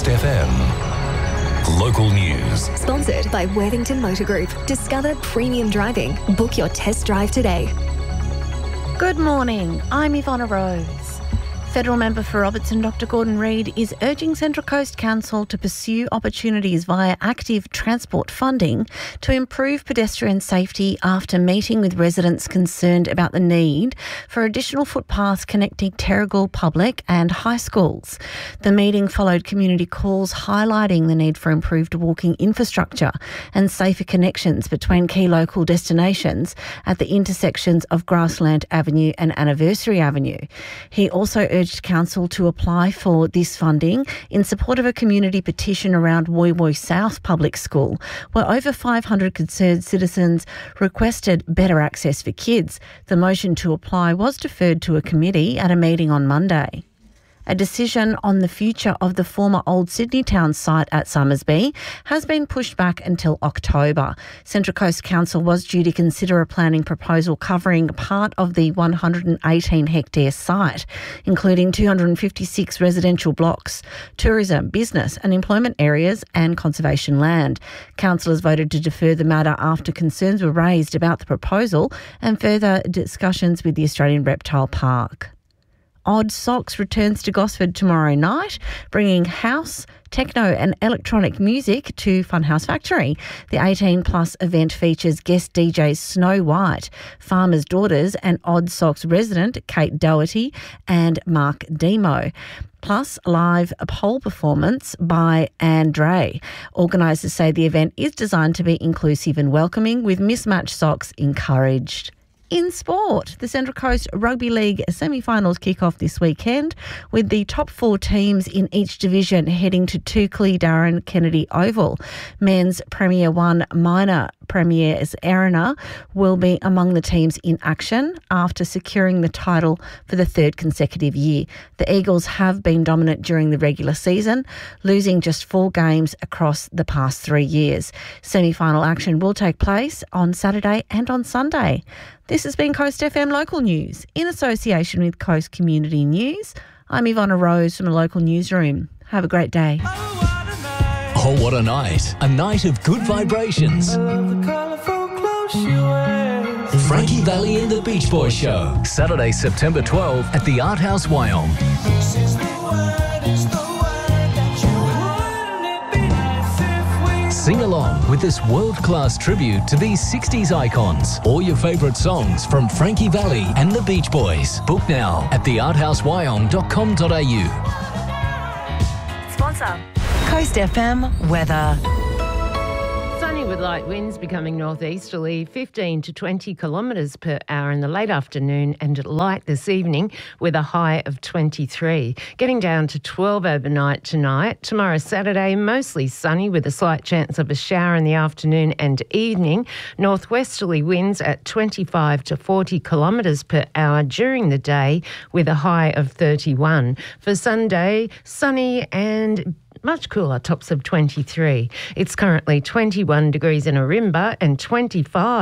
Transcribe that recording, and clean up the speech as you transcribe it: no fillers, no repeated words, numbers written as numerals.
Coast FM. Local news. Sponsored by Worthington Motor Group. Discover premium driving. Book your test drive today. Good morning. I'm Ivana Rose. Federal Member for Robertson Dr Gordon Reid is urging Central Coast Council to pursue opportunities via active transport funding to improve pedestrian safety after meeting with residents concerned about the need for additional footpaths connecting Terrigal Public and high schools. The meeting followed community calls highlighting the need for improved walking infrastructure and safer connections between key local destinations at the intersections of Grassland Avenue and Anniversary Avenue. He also urged Council to apply for this funding in support of a community petition around Woy Woy South Public School, where over 500 concerned citizens requested better access for kids. The motion to apply was deferred to a committee at a meeting on Monday. A decision on the future of the former Old Sydney Town site at Summersby has been pushed back until October. Central Coast Council was due to consider a planning proposal covering part of the 118-hectare site, including 256 residential blocks, tourism, business and employment areas and conservation land. Councillors voted to defer the matter after concerns were raised about the proposal and further discussions with the Australian Reptile Park. Odd Socks returns to Gosford tomorrow night, bringing house, techno and electronic music to Funhouse Factory. The 18-plus event features guest DJs Snow White, Farmer's Daughters and Odd Socks resident Kate Doherty and Mark Demo. Plus, live pole performance by Anne Dre. Organisers say the event is designed to be inclusive and welcoming, with mismatched socks encouraged. In sport, the Central Coast Rugby League semi-finals kick off this weekend, with the top 4 teams in each division heading to Toukley Darren Kennedy Oval. Men's Premier 1 minor premiers Erina will be among the teams in action after securing the title for the 3rd consecutive year. The Eagles have been dominant during the regular season, losing just 4 games across the past 3 years. Semi-final action will take place on Saturday and on Sunday. This has been Coast FM Local News in association with Coast Community News. I'm Ivana Rose from the local newsroom. Have a great day. Oh, what a night. A night of good vibrations. Frankie Valli and the Beach Boys Show. Saturday, September 12 at the Art House, Wyong. Sing along with this world-class tribute to these 60s icons. All your favourite songs from Frankie Valli and the Beach Boys. Book now at thearthousewyong.com.au. Sponsor. Coast FM weather. Sunny with light winds becoming northeasterly, 15 to 20 kilometres per hour in the late afternoon, and light this evening with a high of 23. Getting down to 12 overnight tonight. Tomorrow, Saturday, mostly sunny with a slight chance of a shower in the afternoon and evening. Northwesterly winds at 25 to 40 kilometres per hour during the day with a high of 31. For Sunday, sunny and much cooler, tops of 23. It's currently 21 degrees in Ourimbah and 25